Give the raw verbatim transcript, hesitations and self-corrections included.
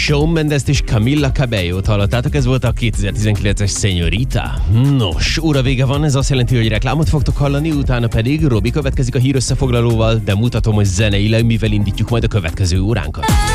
Shawn Mendes-t és Camila Cabello-t hallottátok, ez volt a kétezer-tizenkilences Señorita. Nos, óra vége van, ez azt jelenti, hogy reklámot fogtok hallani, utána pedig Robi következik a hírösszefoglalóval, de mutatom, hogy zeneileg mivel indítjuk majd a következő óránkat.